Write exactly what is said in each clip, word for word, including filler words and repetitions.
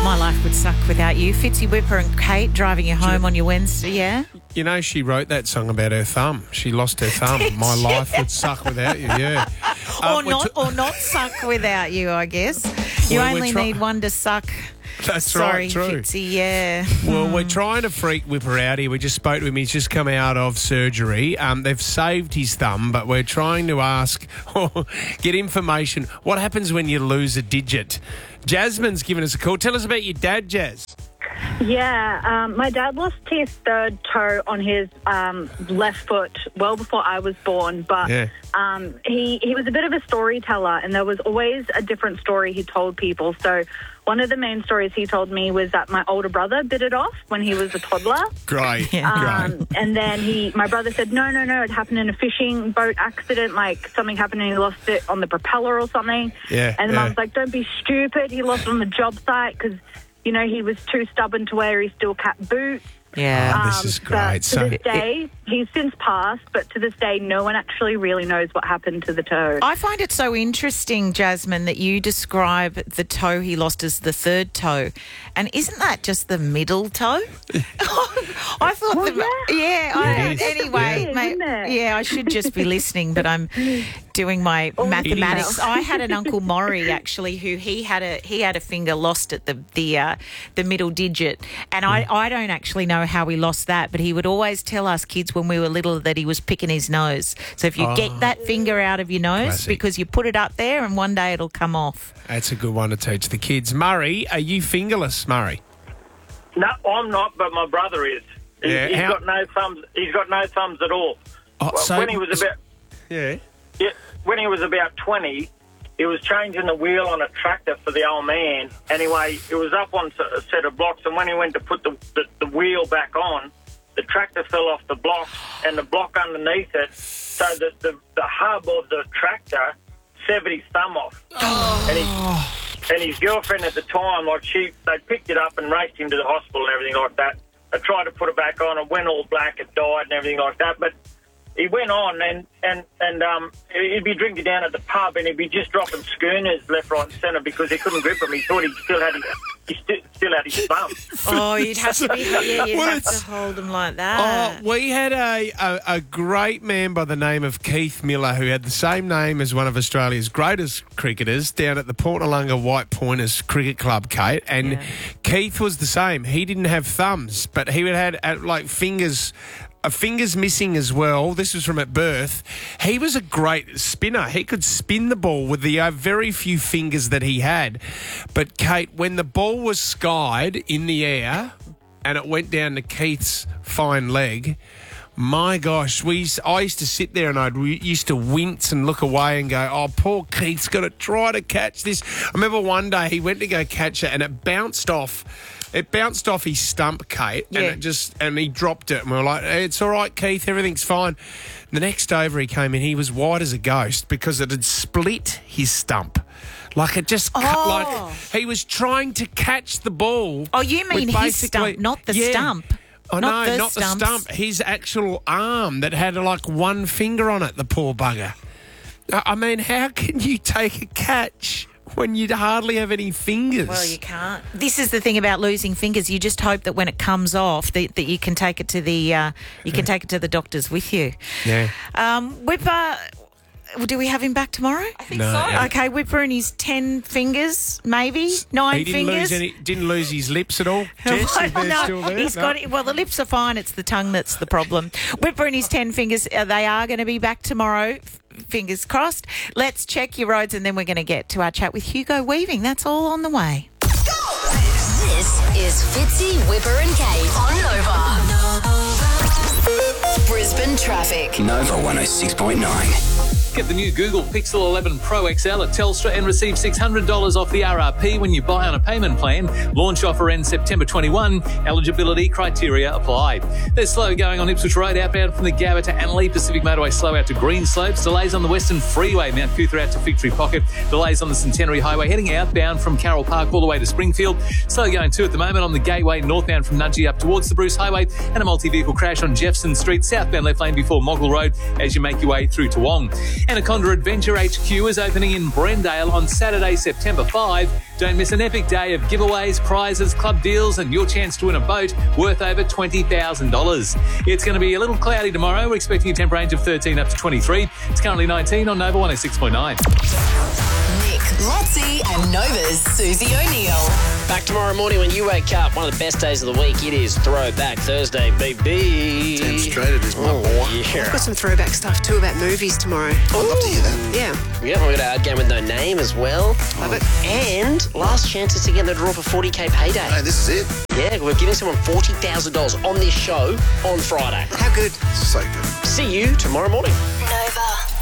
My life would suck without you. Fitzy Whipper and Kate driving you home on your Wednesday, yeah? You know, she wrote that song about her thumb. She lost her thumb. My life would suck without you, yeah. Or Um, we're not t- or not suck without you, I guess. You Well, we're only try- need one to suck. That's Sorry, right, true. Fitzy, yeah. Well, we're trying to freak Whipper out here. We just spoke to him. He's just come out of surgery. Um, they've saved his thumb, but we're trying to ask, or get information. What happens when you lose a digit? Jasmine's given us a call. Tell us about your dad, Jazz. Yeah, um, my dad lost his third toe on his um, left foot well before I was born, but Yeah. um, he, he was a bit of a storyteller, and there was always a different story he told people. So one of the main stories he told me was that my older brother bit it off when he was a toddler. Great, Yeah. great. Um, and then he, my brother said, no, no, no, it happened in a fishing boat accident, like something happened and he lost it on the propeller or something. Yeah, And the yeah. mum's like, don't be stupid. He lost it on the job site because, you know, he was too stubborn to wear his steel cap boots. Yeah. Oh, this is but great. To So- this day, he's since passed, but to this day, no one actually really knows what happened to the toe. I find it so interesting, Jasmine, that you describe the toe he lost as the third toe. And isn't that just the middle toe? I thought Well, the yeah. yeah, Yeah, I, it's anyway, weird, mate, isn't it? yeah, I should just be listening, but I'm doing my All the mathematics. details. I had an Uncle Maury actually who he had a he had a finger lost at the the uh, the middle digit, and I I don't actually know how he lost that, but he would always tell us kids when we were little that he was picking his nose. So if you get that finger out of your nose, Classic. because you put it up there, and one day it'll come off. That's a good one to teach the kids. Murray, are you fingerless, Murray? No, I'm not, but my brother is. He, Yeah, he's how- got no thumbs. He's got no thumbs at all. Oh, Well, so- when he was about Yeah. yeah, when he was about twenty, he was changing the wheel on a tractor for the old man. Anyway, it was up on a set of blocks, and when he went to put the, the, the wheel back on, the tractor fell off the block, and the block underneath it, so the, the, the hub of the tractor severed his thumb off. And, he, and his girlfriend at the time, like she, they picked it up and raced him to the hospital and everything like that. They tried to put it back on, it went all black, it died and everything like that. But he went on and, and, and um, he'd be drinking down at the pub and he'd be just dropping schooners left, right and centre because he couldn't grip them. He thought he still had his, he sti- still had his thumb. Oh, you'd have to be yeah, you'd Well, have it's- to hold them like Oh, that. we had a, a, a great man by the name of Keith Miller who had the same name as one of Australia's greatest cricketers down at the Port Noarlunga White Pointers Cricket Club, Kate. And Yeah. Keith was the same. He didn't have thumbs, but he would had uh, like fingers. Uh, fingers missing as well. This was from at birth. He was a great spinner. He could spin the ball with the uh, very few fingers that he had. But, Kate, when the ball was skied in the air and it went down to Keith's fine leg, my gosh, we used, I used to sit there and I used to wince and look away and go, oh, poor Keith's got to try to catch this. I remember one day he went to go catch it and it bounced off. It bounced off his stump, Kate, and Yeah. it just and he dropped it. And we were like, it's all right, Keith, everything's fine. The next over he came in, he was white as a ghost because it had split his stump. Like it just cut, Oh. like he was trying to catch the ball. Oh, you mean with his basically- stump, not the Yeah. stump. Oh, Not no, the not stumps. the stump. His actual arm that had like one finger on it, the poor bugger. I I mean, how can you take a catch when you hardly have any fingers? Well, you can't. This is the thing about losing fingers. You just hope that when it comes off, that, that you can take it to the uh, you can take it to the doctors with you. Yeah. Um, Whipper, do we have him back tomorrow? I think No, so. yeah. Okay, Whipper and his ten fingers, maybe nine He didn't fingers. lose any. Didn't lose his lips at all. Jess, is they no, still there? he's No? got it. Well, the lips are fine. It's the tongue that's the problem. Whipper and his ten fingers. Uh, they are going to be back tomorrow. F- Fingers crossed. Let's check your roads, and then we're going to get to our chat with Hugo Weaving. That's all on the way. This is Fitzy, Whipper and Kate on Nova. Brisbane traffic. Nova one oh six point nine. Get the new Google Pixel eleven Pro X L at Telstra and receive six hundred dollars off the R R P when you buy on a payment plan. Launch offer ends September twenty-first. Eligibility criteria apply. There's slow going on Ipswich Road outbound from the Gabba to Annalee. Pacific Motorway slow out to Green Slopes. Delays on the Western Freeway, Mount Cootha out to Victory Pocket. Delays on the Centenary Highway heading outbound from Carroll Park all the way to Springfield. Slow going too at the moment on the Gateway northbound from Nudgee up towards the Bruce Highway. And a multi-vehicle crash on Jefferson Street southbound left lane before Moggle Road as you make your way through to Wong. Anaconda Adventure H Q is opening in Brendale on Saturday, September fifth. Don't miss an epic day of giveaways, prizes, club deals and your chance to win a boat worth over twenty thousand dollars. It's going to be a little cloudy tomorrow. We're expecting a temp range of thirteen up to twenty-three. It's currently nineteen on Nova one oh six point nine. Nick, Lotzi and Nova's Susie O'Neill. Back tomorrow morning when you wake up. One of the best days of the week. It is Throwback Thursday, baby. Damn straight it is, my oh, boy. Yeah. I've got some throwback stuff too about movies tomorrow. I'd love to hear that. Yeah. Yeah, we've got our Game with No Name as well. Love it. And last chances to get in the draw for forty K payday. Hey, this is it. Yeah, we're giving someone forty thousand dollars on this show on Friday. How good? So good. See you tomorrow morning. Nova.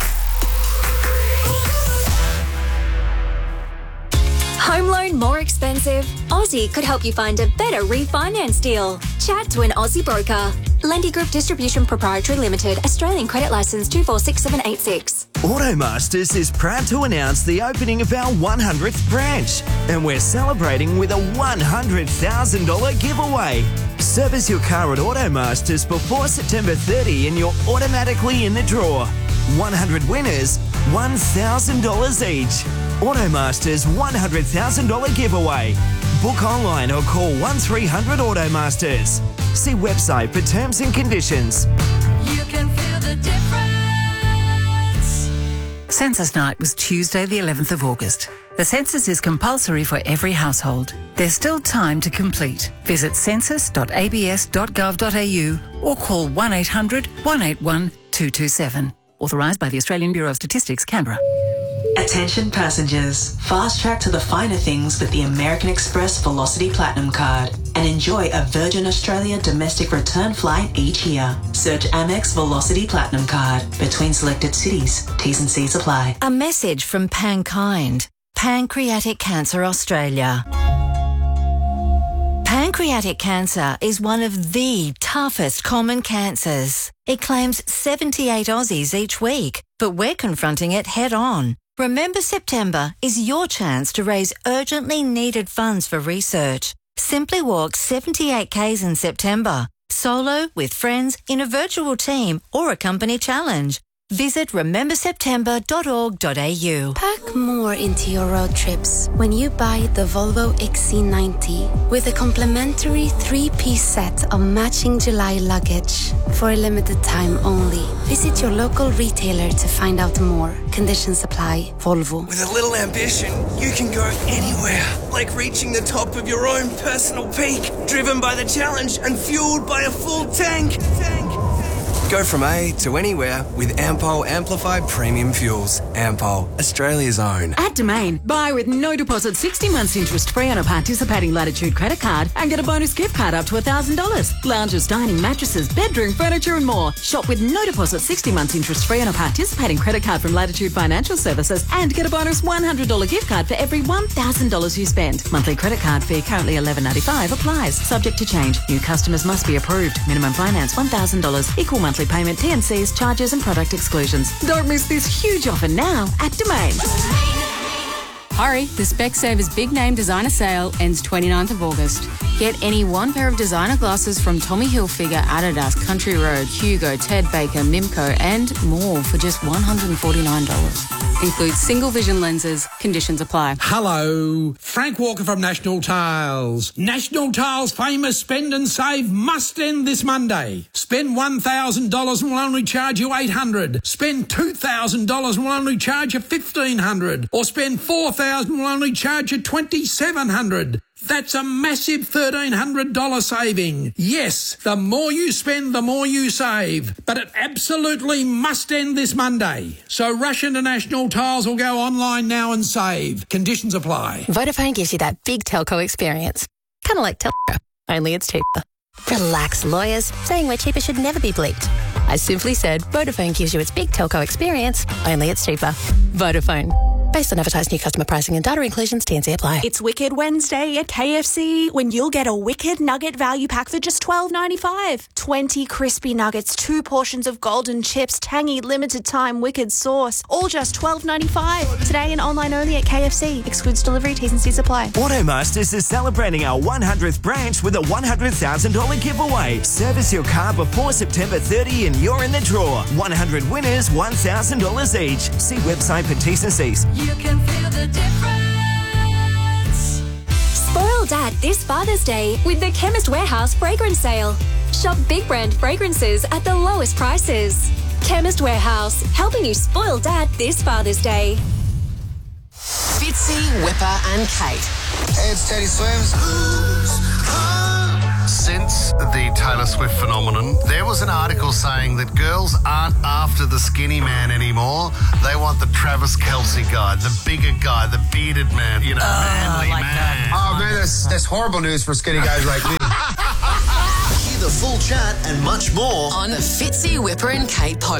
Home loan more expensive? Aussie could help you find a better refinance deal. Chat to an Aussie broker. Lendy Group Distribution Proprietary Limited, Australian Credit Licence two four six seven eight six. Automasters is proud to announce the opening of our one hundredth branch, and we're celebrating with a one hundred thousand dollars giveaway. Service your car at Automasters before September thirtieth and you're automatically in the draw. one hundred winners, one thousand dollars each. Automasters one hundred thousand dollars giveaway. Book online or call one three hundred Automasters. See website for terms and conditions. You can feel the difference. Census night was Tuesday the eleventh of August. The census is compulsory for every household. There's still time to complete. Visit census dot a b s dot gov dot a u or call one eight hundred one eight one two two seven. Authorised by the Australian Bureau of Statistics, Canberra. Attention passengers, fast track to the finer things with the American Express Velocity Platinum Card and enjoy a Virgin Australia domestic return flight each year. Search Amex Velocity Platinum Card between selected cities. T's and C's apply. A message from Pankind, Pancreatic Cancer Australia. Pancreatic cancer is one of the toughest common cancers. It claims seventy-eight Aussies each week, but we're confronting it head on. Remember September is your chance to raise urgently needed funds for research. Simply walk seventy-eight kays in September, solo, with friends, in a virtual team or a company challenge. Visit remember september dot org dot a u. Pack more into your road trips when you buy the Volvo X C ninety with a complimentary three-piece set of matching July luggage for a limited time only. Visit your local retailer to find out more. Conditions apply. Volvo. With a little ambition, you can go anywhere, like reaching the top of your own personal peak, driven by the challenge and fueled by a full tank. Tank. Go from A to anywhere with Ampol Amplified Premium Fuels. Ampol, Australia's own. At Domain, buy with no deposit sixty months interest free on a participating Latitude credit card and get a bonus gift card up to one thousand dollars. Lounges, dining, mattresses, bedroom, furniture and more. Shop with no deposit sixty months interest free on a participating credit card from Latitude Financial Services and get a bonus one hundred dollars gift card for every one thousand dollars you spend. Monthly credit card fee currently eleven ninety-five applies. Subject to change. New customers must be approved. Minimum finance one thousand dollars. Equal monthly payment, T N Cs, charges and product exclusions. Don't miss this huge offer now at Domain. Hurry, the Specsavers Big Name Designer Sale ends twenty-ninth of August. Get any one pair of designer glasses from Tommy Hilfiger, Adidas, Country Road, Hugo, Ted Baker, Mimco and more for just one hundred forty-nine dollars. Includes single vision lenses. Conditions apply. Hello, Frank Walker from National Tiles. National Tiles' famous spend and save must end this Monday. Spend one thousand dollars and we'll only charge you eight hundred dollars. Spend two thousand dollars and we'll only charge you fifteen hundred dollars. Or spend four thousand dollars and we'll only charge you twenty-seven hundred dollars. That's a massive one thousand three hundred dollars saving. Yes, the more you spend, the more you save. But it absolutely must end this Monday. So rush into National Tiles or go online now and save. Conditions apply. Vodafone gives you that big telco experience. Kind of like Telco, only it's cheaper. Relax, lawyers. Saying we're cheaper should never be bleeped. I simply said Vodafone gives you its big telco experience, only it's cheaper. Vodafone. Based on advertised new customer pricing and data inclusions, T N C apply. It's Wicked Wednesday at K F C when you'll get a Wicked Nugget value pack for just twelve ninety-five. twenty crispy nuggets, two portions of golden chips, tangy limited time Wicked sauce, all just twelve ninety-five. Today and online only at K F C. Excludes delivery, T's and C's apply. Automasters is celebrating our one hundredth branch with a one hundred thousand dollars giveaway. Service your car before September thirtieth and you're in the draw. one hundred winners, one thousand dollars each. See website for T's and C's. You can feel the difference. Spoil Dad this Father's Day with the Chemist Warehouse fragrance sale. Shop big brand fragrances at the lowest prices. Chemist Warehouse, helping you spoil Dad this Father's Day. Fitzy, Whipper and Kate. Hey, it's Teddy Swims. Since the Taylor Swift phenomenon, there was an article saying that girls aren't after the skinny man anymore. They want the Travis Kelce guy, the bigger guy, the bearded man, you know, Oh, manly like man. that. Oh, man, that's, that's horrible news for skinny guys like me. Hear the full chat and much more on the Fitzy, Whipper and Kate podcast.